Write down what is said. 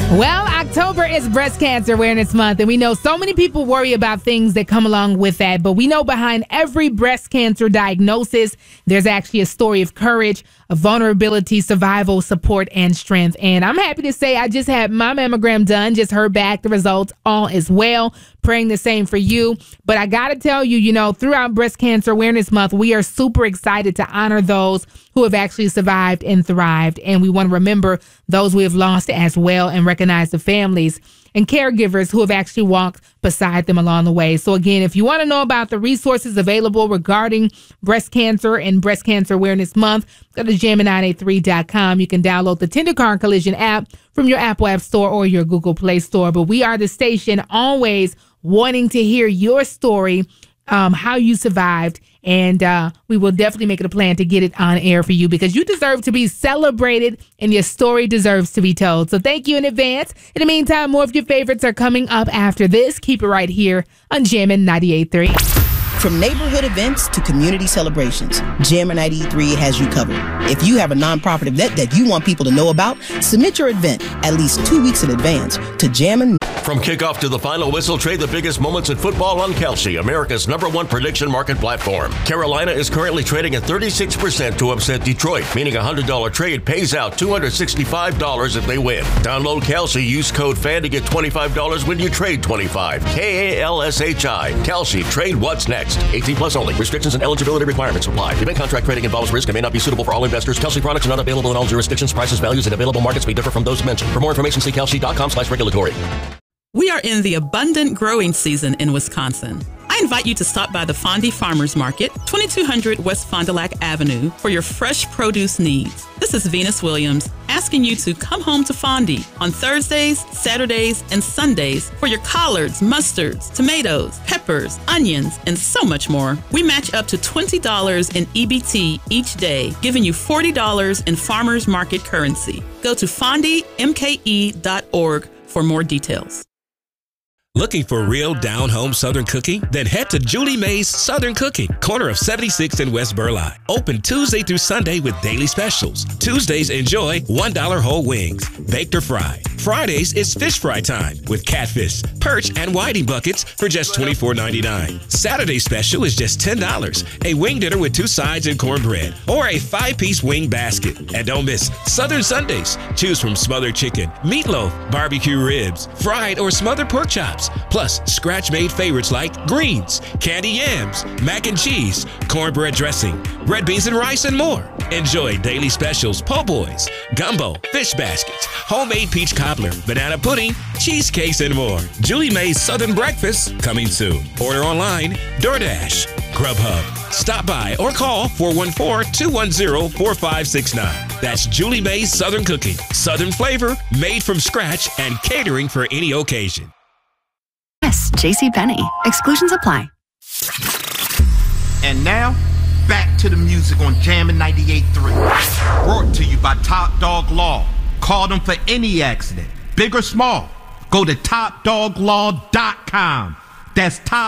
Well, October is Breast Cancer Awareness Month, and we know so many people worry about things that come along with that, but we know behind every breast cancer diagnosis, there's actually a story of courage, of vulnerability, survival, support, and strength. And I'm happy to say I just had my mammogram done, just heard back the results, all is well. Praying the same for you. But I got to tell you, throughout Breast Cancer Awareness Month, we are super excited to honor those who have actually survived and thrived. And we want to remember those we have lost as well and recognize the families and caregivers who have actually walked beside them along the way. So again, if you want to know about the resources available regarding breast cancer and Breast Cancer Awareness Month, go to jammin983.com. You can download the Tender Car Collision app from your Apple App Store or your Google Play Store. But we are the station always wanting to hear your story, how you survived, and we will definitely make it a plan to get it on air for you because you deserve to be celebrated and your story deserves to be told. So thank you in advance. In the meantime, more of your favorites are coming up after this. Keep it right here on Jammin' 98.3. From neighborhood events to community celebrations, Jammin' 93 has you covered. If you have a nonprofit event that you want people to know about, submit your event at least 2 weeks in advance to Jammin'. From kickoff to the final whistle, trade the biggest moments in football on Kalshi, America's #1 prediction market platform. Carolina is currently trading at 36% to upset Detroit, meaning a $100 trade pays out $265 if they win. Download Kalshi, use code FAN to get $25 when you trade 25. KALSHI. Kalshi, trade what's next. 18 plus only. Restrictions and eligibility requirements apply. Event contract trading involves risk and may not be suitable for all investors. Kalshi products are not available in all jurisdictions. Prices, values, and available markets may differ from those mentioned. For more information, see kalshi.com/regulatory. We are in the abundant growing season in Wisconsin. I invite you to stop by the Fondy Farmers Market, 2200 West Fond du Lac Avenue, for your fresh produce needs. This is Venus Williams asking you to come home to Fondy on Thursdays, Saturdays, and Sundays for your collards, mustards, tomatoes, peppers, onions, and so much more. We match up to $20 in EBT each day, giving you $40 in farmers market currency. Go to fondymke.org for more details. Looking for real down-home Southern cooking? Then head to Julie Mae's Southern Cooking, corner of 76th and West Burleigh. Open Tuesday through Sunday with daily specials. Tuesdays, enjoy $1 whole wings, baked or fried. Fridays, it's fish fry time with catfish, perch, and whiting buckets for just $24.99. Saturday special is just $10, a wing dinner with 2 sides and cornbread, or a 5-piece wing basket. And don't miss Southern Sundays. Choose from smothered chicken, meatloaf, barbecue ribs, fried or smothered pork chops, plus scratch-made favorites like greens, candy yams, mac and cheese, cornbread dressing, red beans and rice, and more. Enjoy daily specials, po' boys, gumbo, fish baskets, homemade peach cobbler, banana pudding, cheesecakes, and more. Julie Mae's Southern Breakfast coming soon. Order online, DoorDash, Grubhub. Stop by or call 414-210-4569. That's Julie Mae's Southern Cooking. Southern flavor, made from scratch, and catering for any occasion. Yes, JCPenney. Exclusions apply. And now, back to the music on Jammin' 98.3. Brought to you by Top Dog Law. Call them for any accident, big or small. Go to topdoglaw.com. That's Top